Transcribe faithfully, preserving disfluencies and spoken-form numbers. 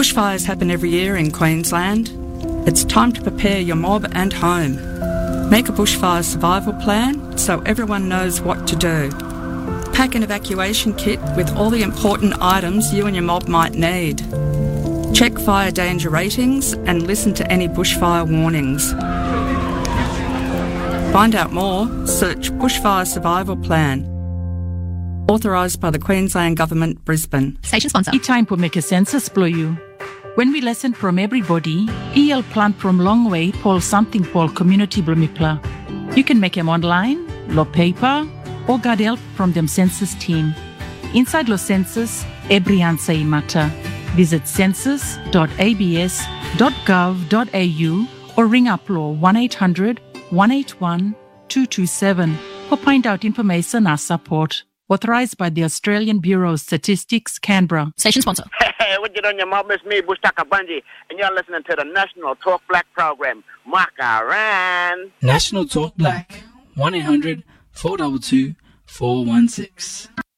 Bushfires happen every year in Queensland. It's time to prepare your mob and home. Make a bushfire survival plan so everyone knows what to do. Pack an evacuation kit with all the important items you and your mob might need. Check fire danger ratings and listen to any bushfire warnings. Find out more, search Bushfire Survival Plan. Authorised by the Queensland Government, Brisbane. Station sponsor. It's time to make a census blow you. When we listen from everybody, E L plant from long way Paul something Paul community blumipla. You can make them online, lo paper, or get help from them census team. Inside lo census, every answer matter. Visit census dot a b s dot gov dot a u or ring up law one eight hundred one eight one two two seven or find out information or support. Authorised by the Australian Bureau of Statistics, Canberra. Station sponsor. Hey, what you doing, your mom? It's me, Bushtaka Bunji, and you're listening to the National Talk Black program. Makaran. National Talk Black. one eight hundred four two two four one six.